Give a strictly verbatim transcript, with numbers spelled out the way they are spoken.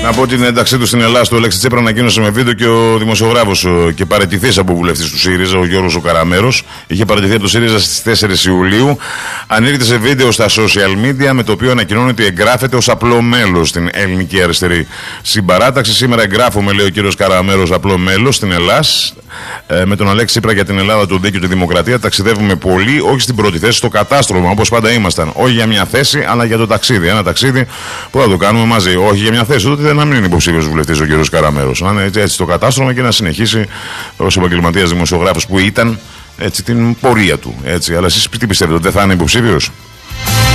Να πω την ένταξή του στην Ελλάδα στο Αλέξη Τσίπρα ανακοίνωσε με βίντεο και ο δημοσιογράφος και παραιτηθής από βουλευτής του ΣΥΡΙΖΑ, ο Γιώργος ο Καραμέρος. Είχε παραιτηθεί από το ΣΥΡΙΖΑ στις τέσσερις Ιουλίου. Ανήρθε σε βίντεο στα social media με το οποίο ανακοινώνει ότι εγγράφεται ως απλό μέλος στην ελληνική αριστερή συμπαράταξη. Σήμερα εγγράφουμε, λέει ο κύριος Καραμέρος, απλό μέλος στην Ελλάδα. Ε, με τον Αλέξη Τσίπρα για την Ελλάδα, τον Δίκαιο και τη Δημοκρατία ταξιδεύουμε πολύ, όχι στην πρώτη θέση, στο κατάστρωμα όπως πάντα ήμασταν. Όχι για μια θέση, αλλά για το ταξίδι. Ένα ταξίδι που θα το κάνουμε μαζί. Όχι για μια θέση, τότε να μην είναι υποψήφιος βουλευτής ο κύριος Καραμέρος. Να είναι έτσι, έτσι στο κατάστρωμα και να συνεχίσει ως επαγγελματίας δημοσιογράφος που ήταν, έτσι, την πορεία του. Έτσι. Αλλά εσείς τι πιστεύετε, ότι δεν θα είναι υποψήφιος?